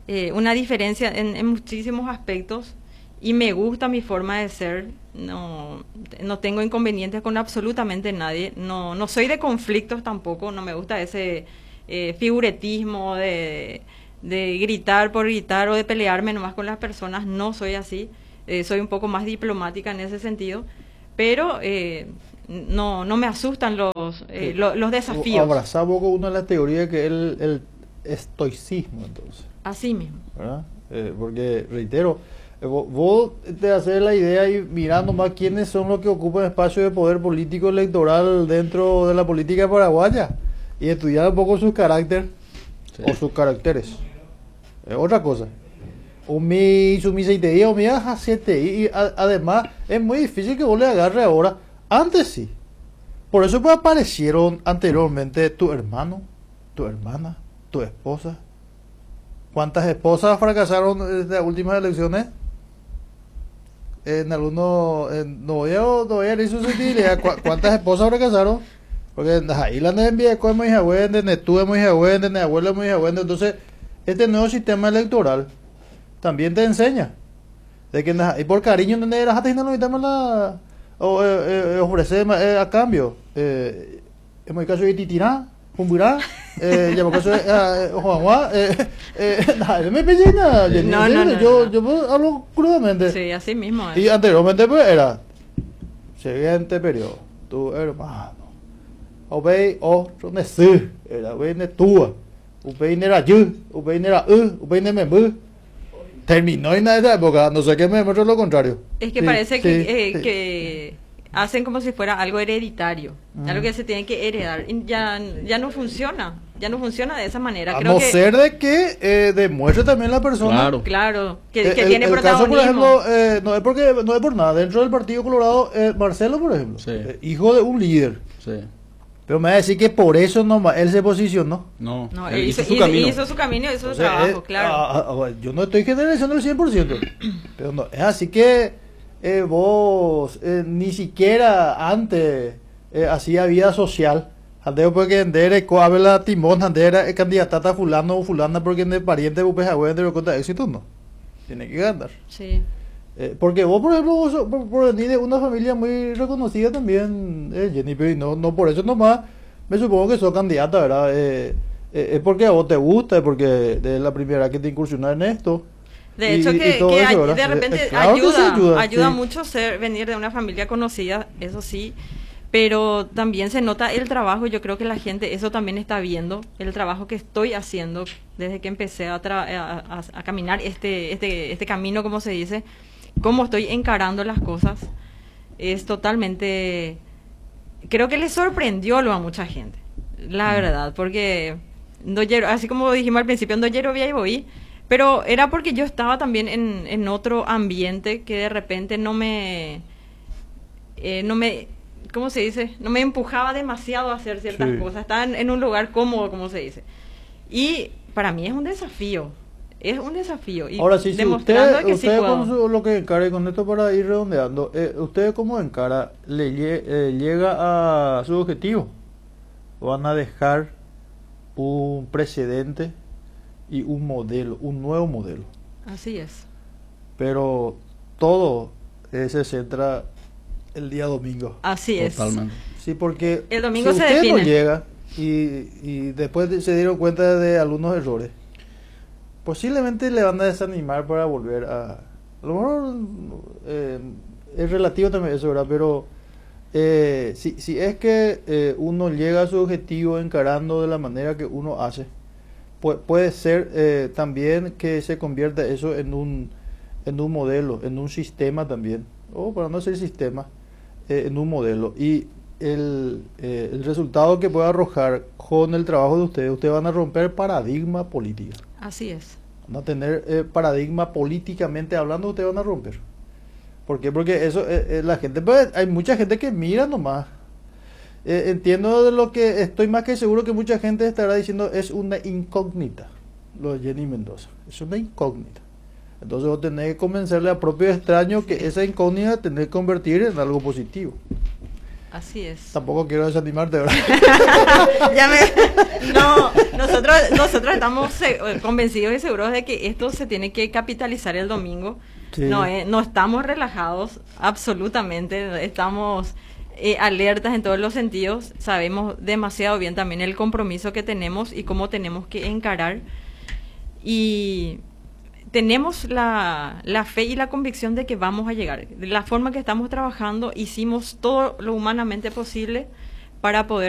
una diferencia en muchísimos aspectos y me gusta mi forma de ser. No, no tengo inconvenientes con absolutamente nadie. No, no soy de conflictos tampoco. No me gusta ese figuretismo de gritar por gritar o de pelearme nomás con las personas. No soy así. Soy un poco más diplomática en ese sentido. Pero no me asustan los desafíos. Abrazamos con una de las teorías que es el estoicismo, entonces. Así mismo. ¿Verdad? Porque, reitero, vos te haces la idea y mirando más quiénes son los que ocupan espacio de poder político electoral dentro de la política paraguaya y estudiar un poco sus carácter o sus caracteres. Otra cosa. O mi sumiseiteía o mi y además es muy difícil que vos le agarre ahora. Antes sí. Por eso pues aparecieron anteriormente tu hermano, tu hermana, tu esposa. ¿Cuántas esposas fracasaron en las últimas elecciones? En algunos, no voy a ir susceptibilidad. ¿Cuántas esposas fracasaron? Porque ahí la envía con muy jagüende, Netú muy jagüende, mi abuela muy jagüende. Entonces, este nuevo sistema electoral también te enseña de que y por cariño no le das la ofrecer a cambio. En mi caso de titirá. Pumburá, ya por caso Juanma, me pellina, yo hablo crudamente. Sí, así mismo es. Y anteriormente pues era siguiente periodo, tu hermano, obey otro nesu, era obey netua, obey nera yu, obey nera obey nemembu. Terminó en esa época, no sé qué me muestra lo contrario. Es que sí, parece que hacen como si fuera algo hereditario, algo que se tiene que heredar. Y ya no funciona de esa manera. Creo ser de que demuestre también la persona. Claro, que tiene protagonismo. Caso, por ejemplo, no es por nada. Dentro del Partido Colorado, Marcelo, por ejemplo, hijo de un líder. Sí. Pero me va a decir que por eso nomás él se posicionó. No, él hizo su camino. Hizo su camino, hizo su trabajo, claro. Yo no estoy generalizando el 100%, pero no, es así que vos ni siquiera antes hacía vida social. Antes porque andar coabela timón, andar candidata a fulano o fulana porque de pariente vos de lo cuenta éxito no. Tiene que ganar. Sí. Porque vos, por ejemplo, vos, por venir de una familia muy reconocida también, Jenny, pero no por eso nomás, me supongo que sos candidata, ¿verdad? Es porque a vos te gusta, es porque es la primera que te incursionas en esto. De hecho, de repente claro ayuda sí. Mucho venir de una familia conocida, eso sí, pero también se nota el trabajo. Yo creo que la gente eso también está viendo, el trabajo que estoy haciendo desde que empecé a caminar este camino, como se dice, cómo estoy encarando las cosas. Es totalmente, creo que le sorprendió a mucha gente, la verdad, porque así como dijimos al principio, no quiero y voy. Pero era porque yo estaba también en otro ambiente que de repente no me, ¿cómo se dice? No me empujaba demasiado a hacer ciertas cosas. Estaba en un lugar cómodo, como se dice. Y para mí es un desafío. Es un desafío. Y ahora sí, demostrando que sí puedo. Con lo que encara, y con esto para ir redondeando, ¿usted cómo encara? ¿Llega a su objetivo? ¿Van a dejar un precedente y un modelo, un nuevo modelo? Así es. Pero todo se centra el día domingo. Así es. Totalmente. Sí, porque el domingo si se usted define. no llega y después se dieron cuenta de algunos errores, posiblemente le van a desanimar para volver a lo mejor es relativo también eso, ¿verdad? Pero si es que uno llega a su objetivo encarando de la manera que uno hace, puede ser también que se convierta eso en un modelo, en un sistema también, o para no ser sistema, en un modelo. Y el resultado que pueda arrojar con el trabajo de ustedes van a romper paradigma política. Así es. Van a tener paradigma políticamente hablando, ustedes van a romper. ¿Por qué? Porque eso, la gente, pues, hay mucha gente que mira nomás. Entiendo de lo que estoy más que seguro que mucha gente estará diciendo es una incógnita, lo de Jenny Mendoza, es una incógnita. Entonces vos tenés que convencerle a propio extraño que esa incógnita tenés que convertir en algo positivo. Así es. Tampoco quiero desanimarte, ¿verdad? No, nosotros estamos convencidos y seguros de que esto se tiene que capitalizar el domingo. Sí. No estamos relajados, absolutamente. Estamos alertas en todos los sentidos. Sabemos demasiado bien también el compromiso que tenemos y cómo tenemos que encarar. Y tenemos la fe y la convicción de que vamos a llegar. De la forma que estamos trabajando, hicimos todo lo humanamente posible para poder